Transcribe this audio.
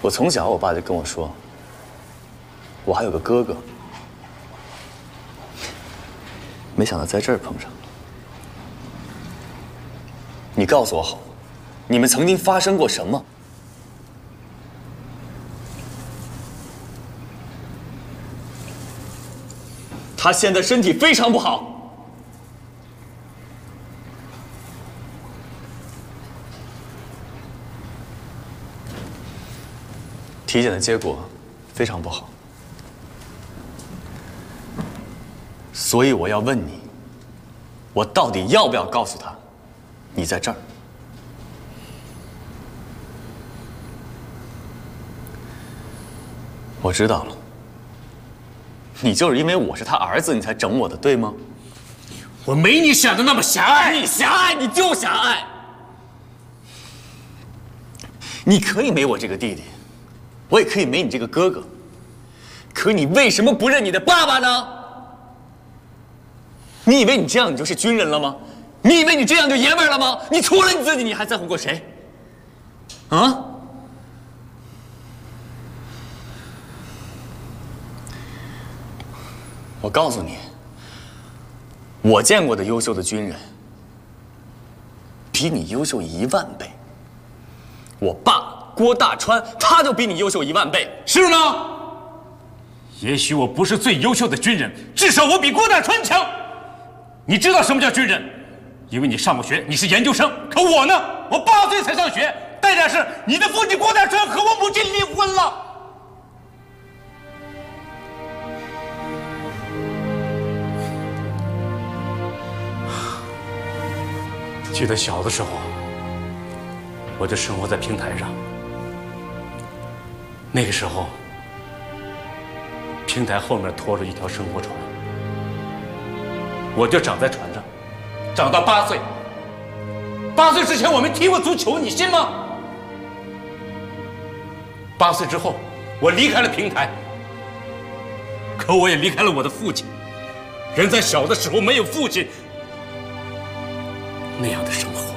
我从小我爸就跟我说，我还有个哥哥，没想到在这儿碰上。你告诉我好吗？你们曾经发生过什么？他现在身体非常不好。 体检的结果非常不好，所以我要问你，我到底要不要告诉他，你在这儿？我知道了，你就是因为我是他儿子，你才整我的，对吗？ 我没你想的那么狭隘。 你狭隘，你就狭隘。你可以没我这个弟弟。 我也可以没你这个哥哥，可你为什么不认你的爸爸呢？你以为你这样你就是军人了吗？你以为你这样就爷们儿了吗？你除了你自己，你还在乎过谁？啊？我告诉你，我见过的优秀的军人，比你优秀10000倍。我爸。 郭大川，他就比你优秀10000倍， 是吗？也许我不是最优秀的军人，至少我比郭大川强。你知道什么叫军人？因为你上过学，你是研究生。可我呢？我8岁才上学，代价是你的父亲郭大川和我母亲离婚了。记得小的时候，我就生活在平台上。 那个时候，平台后面拖着一条生活船，我就长在船上，长到8岁。8岁之前我没踢过足球，你信吗？8岁之后，我离开了平台，可我也离开了我的父亲。人在小的时候没有父亲，那样的生活。